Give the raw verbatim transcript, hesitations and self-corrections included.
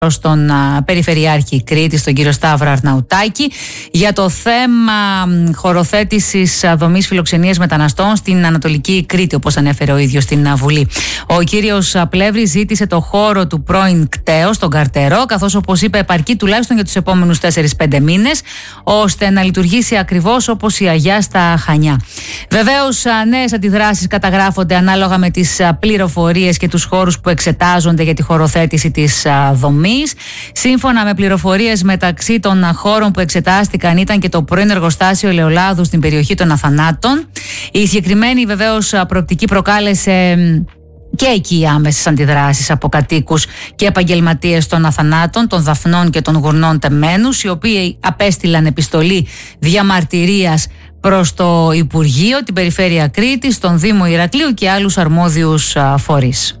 στον Περιφερειάρχη Κρήτης, τον κύριο Σταύρο Αρναουτάκη, για το θέμα χωροθέτησης δομής φιλοξενίας μεταναστών στην Ανατολική Κρήτη, όπως ανέφερε ο ίδιος στην Βουλή. Ο κύριος Πλεύρης ζήτησε το χώρο του πρώην κτέου στον Καρτερό, καθώς, όπως είπε, επαρκεί τουλάχιστον για τους επόμενους τέσσερις πέντε μήνες, ώστε να λειτουργήσει ακριβώς όπως η Αγιά στα Χανιά. Βεβαίως, νέες αντιδράσεις καταγράφονται ανάλογα με τις πληροφορίες και τους χώρους που εξετάζονται για τη χωροθέτηση της δομής. Σύμφωνα με πληροφορίες, μεταξύ των χώρων που εξετάστηκαν ήταν και το πρώην εργοστάσιο ελαιολάδου στην περιοχή των Αθανάτων. Η συγκεκριμένη βεβαίως προοπτική προκάλεσε και εκεί άμεσες αντιδράσεις από κατοίκους και επαγγελματίες των Αθανάτων, των Δαφνών και των Γουρνών Τεμμένους, οι οποίοι απέστειλαν επιστολή διαμαρτυρίας προς το Υπουργείο, την Περιφέρεια Κρήτης, τον Δήμο Ηρακλείου και άλλους αρμόδιους φορείς.